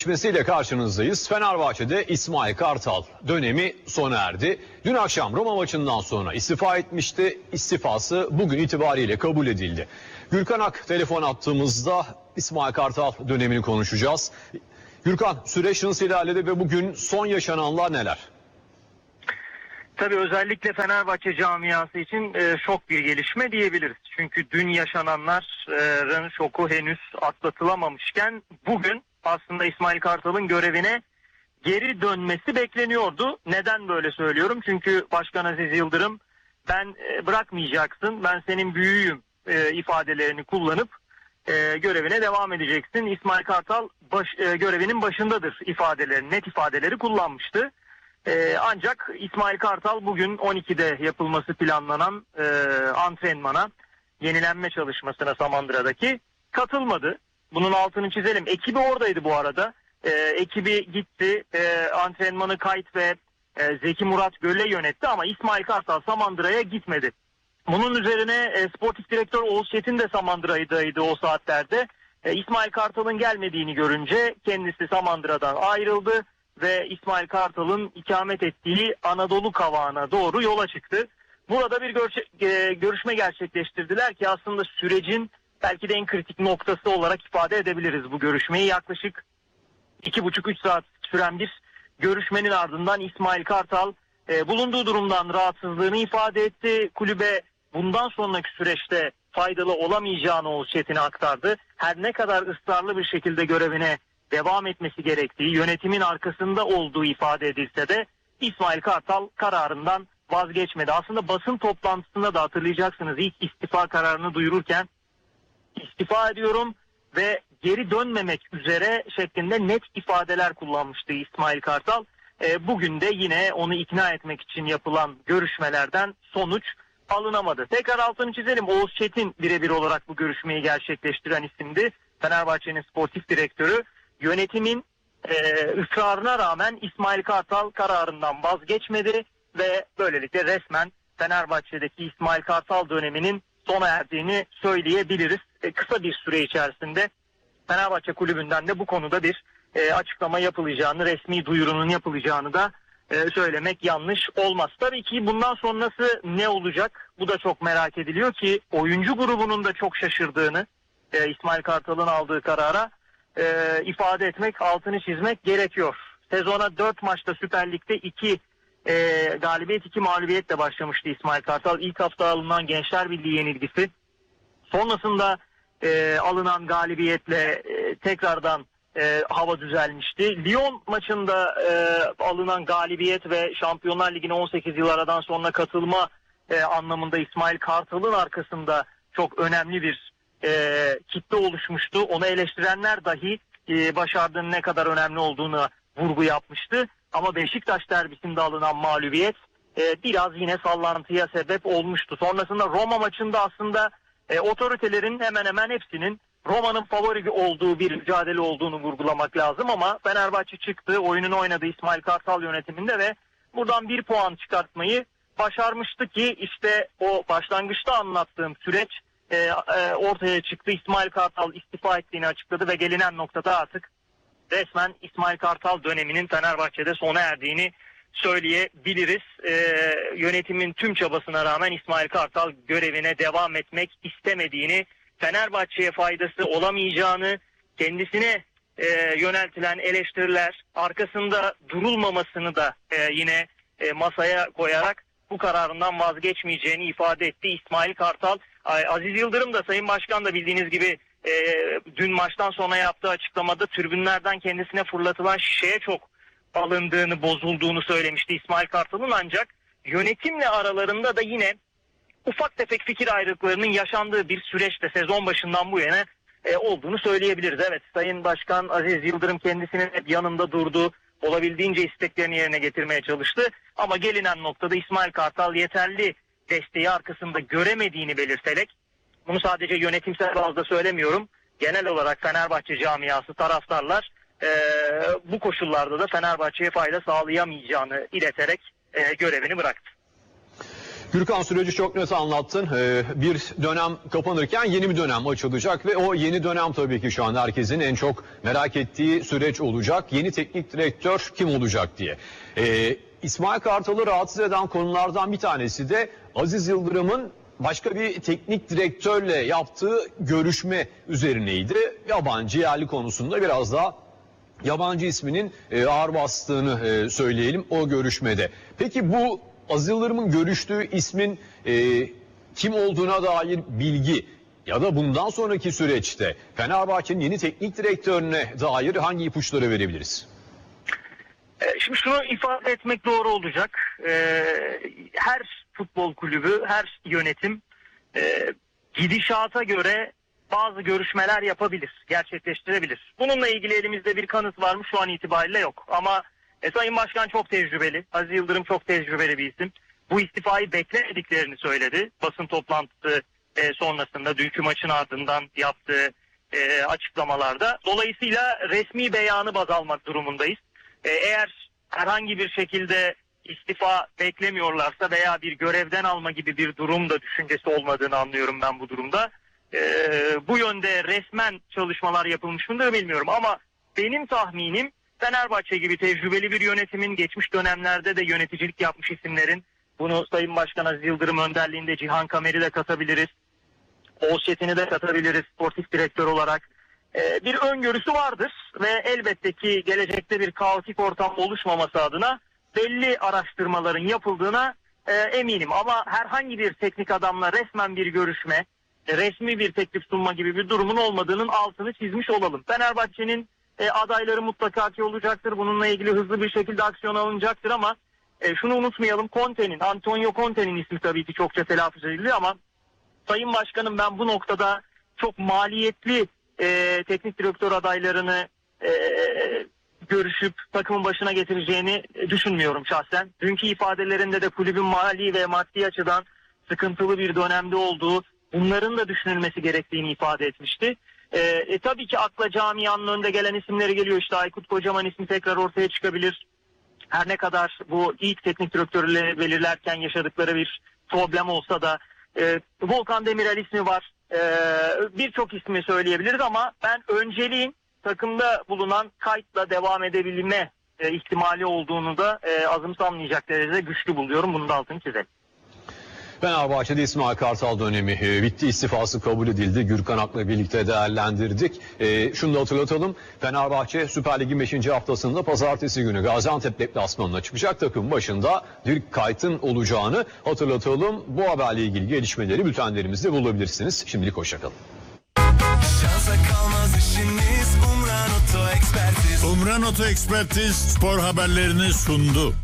Gelişmesiyle karşınızdayız. Fenerbahçe'de İsmail Kartal dönemi sona erdi. Dün akşam Roma maçından sonra istifa etmişti. İstifası bugün itibariyle kabul edildi. Gürkan Ak telefon attığımızda İsmail Kartal dönemini konuşacağız. Gürkan, süreç nasıl ilerledi ve bugün son yaşananlar neler? Tabii özellikle Fenerbahçe camiası için şok bir gelişme diyebiliriz. Çünkü dün yaşananların şoku henüz atlatılamamışken bugün aslında İsmail Kartal'ın görevine geri dönmesi bekleniyordu. Neden böyle söylüyorum? Çünkü Başkan Aziz Yıldırım ben bırakmayacaksın, ben senin büyüğüm ifadelerini kullanıp görevine devam edeceksin. İsmail Kartal görevinin başındadır ifadelerini, net ifadeleri kullanmıştı. Ancak İsmail Kartal bugün 12'de yapılması planlanan antrenmana, yenilenme çalışmasına Samandıra'daki katılmadı. Bunun altını çizelim. Ekibi oradaydı bu arada. Ekibi gitti, antrenmanı Kayt ve Zeki Murat Göl'e yönetti ama İsmail Kartal Samandıra'ya gitmedi. Bunun üzerine sportif direktör Oğuz Çetin de Samandıra'daydı o saatlerde. İsmail Kartal'ın gelmediğini görünce kendisi Samandıra'dan ayrıldı ve İsmail Kartal'ın ikamet ettiği Anadolu Kavağı'na doğru yola çıktı. Burada bir görüşme gerçekleştirdiler ki aslında sürecin belki de en kritik noktası olarak ifade edebiliriz bu görüşmeyi. Yaklaşık 2,5-3 saat süren bir görüşmenin ardından İsmail Kartal bulunduğu durumdan rahatsızlığını ifade etti. Kulübe bundan sonraki süreçte faydalı olamayacağını Oğuz Çetin'e aktardı. Her ne kadar ısrarlı bir şekilde görevine devam etmesi gerektiği, yönetimin arkasında olduğu ifade edilse de İsmail Kartal kararından vazgeçmedi. Aslında basın toplantısında da hatırlayacaksınız ilk istifa kararını duyururken istifa ediyorum ve geri dönmemek üzere şeklinde net ifadeler kullanmıştı İsmail Kartal. Bugün de yine onu ikna etmek için yapılan görüşmelerden sonuç alınamadı. Tekrar altını çizelim. Oğuz Çetin birebir olarak bu görüşmeyi gerçekleştiren isimdi. Fenerbahçe'nin sportif direktörü. Yönetimin ısrarına rağmen İsmail Kartal kararından vazgeçmedi ve böylelikle resmen Fenerbahçe'deki İsmail Kartal döneminin sona erdiğini söyleyebiliriz. Kısa bir süre içerisinde Fenerbahçe kulübünden de bu konuda bir açıklama yapılacağını, resmi duyurunun yapılacağını da söylemek yanlış olmaz. Tabii ki bundan sonrası ne olacak? Bu da çok merak ediliyor ki oyuncu grubunun da çok şaşırdığını İsmail Kartal'ın aldığı karara ifade etmek, altını çizmek gerekiyor. Sezona 4 maçta Süper Lig'de 2 galibiyet 2 mağlubiyetle başlamıştı İsmail Kartal. İlk hafta alınan Gençler Birliği yenilgisi, sonrasında alınan galibiyetle tekrardan hava düzelmişti. Lyon maçında alınan galibiyet ve Şampiyonlar Ligi'ne 18 yıl aradan sonra katılma anlamında İsmail Kartal'ın arkasında çok önemli bir kitle oluşmuştu. Onu eleştirenler dahi başardığının ne kadar önemli olduğunu vurgu yapmıştı. Ama Beşiktaş derbisinde alınan mağlubiyet biraz yine sallantıya sebep olmuştu. Sonrasında Roma maçında aslında otoritelerin hemen hemen hepsinin Roma'nın favori olduğu bir mücadele olduğunu vurgulamak lazım ama Fenerbahçe çıktı, oyununu oynadı İsmail Kartal yönetiminde ve buradan 1 puan çıkartmayı başarmıştı ki işte o başlangıçta anlattığım süreç ortaya çıktı. İsmail Kartal istifa ettiğini açıkladı ve gelinen noktada artık resmen İsmail Kartal döneminin Fenerbahçe'de sona erdiğini söyleyebiliriz. Yönetimin tüm çabasına rağmen İsmail Kartal görevine devam etmek istemediğini, Fenerbahçe'ye faydası olamayacağını, kendisine yöneltilen eleştiriler arkasında durulmamasını da yine masaya koyarak bu kararından vazgeçmeyeceğini ifade etti İsmail Kartal. Aziz Yıldırım da, Sayın Başkan da bildiğiniz gibi dün maçtan sonra yaptığı açıklamada tribünlerden kendisine fırlatılan şişeye çok alındığını, bozulduğunu söylemişti İsmail Kartal'ın, ancak yönetimle aralarında da yine ufak tefek fikir ayrılıklarının yaşandığı bir süreçte sezon başından bu yana olduğunu söyleyebiliriz. Evet, Sayın Başkan Aziz Yıldırım kendisinin hep yanında durdu, olabildiğince isteklerini yerine getirmeye çalıştı ama gelinen noktada İsmail Kartal yeterli desteği arkasında göremediğini belirterek, bunu sadece yönetimsel bazda söylemiyorum, genel olarak Fenerbahçe camiası, taraftarlar bu koşullarda da Fenerbahçe'ye fayda sağlayamayacağını ileterek görevini bıraktı. Gürkan, süreci çok net anlattın. Bir dönem kapanırken yeni bir dönem açılacak ve o yeni dönem tabii ki şu an herkesin en çok merak ettiği süreç olacak. Yeni teknik direktör kim olacak diye. İsmail Kartal'ı rahatsız eden konulardan bir tanesi de Aziz Yıldırım'ın başka bir teknik direktörle yaptığı görüşme üzerineydi. Yabancı yerli konusunda biraz daha yabancı isminin ağır bastığını söyleyelim o görüşmede. Peki bu Aziz Yıldırım'ın görüştüğü ismin kim olduğuna dair bilgi ya da bundan sonraki süreçte Fenerbahçe'nin yeni teknik direktörüne dair hangi ipuçları verebiliriz? Şimdi şunu ifade etmek doğru olacak. Her futbol kulübü, her yönetim gidişata göre bazı görüşmeler yapabilir, gerçekleştirebilir. Bununla ilgili elimizde bir kanıt var mı? Şu an itibariyle yok. Ama Sayın Başkan çok tecrübeli. Aziz Yıldırım çok tecrübeli bir isim. Bu istifayı beklemediklerini söyledi. Basın toplantısı sonrasında, dünkü maçın ardından yaptığı açıklamalarda. Dolayısıyla resmi beyanı baz almak durumundayız. Eğer herhangi bir şekilde istifa beklemiyorlarsa veya bir görevden alma gibi bir durum da düşüncesi olmadığını anlıyorum ben bu durumda. Bu yönde resmen çalışmalar yapılmış mıdır bilmiyorum ama benim tahminim Fenerbahçe gibi tecrübeli bir yönetimin, geçmiş dönemlerde de yöneticilik yapmış isimlerin, bunu Sayın Başkan Aziz Yıldırım önderliğinde Cihan Kamer'i de katabiliriz, Oğuz Çetin'i de katabiliriz sportif direktör olarak. Bir öngörüsü vardır ve elbette ki gelecekte bir kaotik ortam oluşmaması adına belli araştırmaların yapıldığına eminim. Ama herhangi bir teknik adamla resmen bir görüşme, resmi bir teklif sunma gibi bir durumun olmadığının altını çizmiş olalım. Fenerbahçe'nin adayları mutlaka ki olacaktır. Bununla ilgili hızlı bir şekilde aksiyon alınacaktır ama şunu unutmayalım. Antonio Conte'nin ismi tabii ki çokça telaffuz edildi ama Sayın Başkanım ben bu noktada çok maliyetli teknik direktör adaylarını görüşüp takımın başına getireceğini düşünmüyorum şahsen. Dünkü ifadelerinde de kulübün mali ve maddi açıdan sıkıntılı bir dönemde olduğu, bunların da düşünülmesi gerektiğini ifade etmişti. Tabii ki akla camianın önde gelen isimleri geliyor. İşte Aykut Kocaman ismi tekrar ortaya çıkabilir. Her ne kadar bu ilk teknik direktörleri belirlerken yaşadıkları bir problem olsa da Volkan Demirel ismi var. Birçok ismi söyleyebiliriz ama ben önceliğin takımda bulunan kayıtla devam edebilme ihtimali olduğunu da azımsanmayacak derecede güçlü buluyorum. Bunu da altını çizelim. Fenerbahçe'de İsmail Kartal dönemi bitti, istifası kabul edildi. Gürkan Ak'la birlikte değerlendirdik. Şunu da hatırlatalım. Fenerbahçe Süper Lig'in 5. haftasında pazartesi günü Gaziantep deplasmanına çıkacak. Takım başında Dirk Kuyt'ın olacağını hatırlatalım. Bu haberle ilgili gelişmeleri bültenlerimizde bulabilirsiniz. Şimdilik hoşçakalın. Umran Oto Ekspertiz spor haberlerini sundu.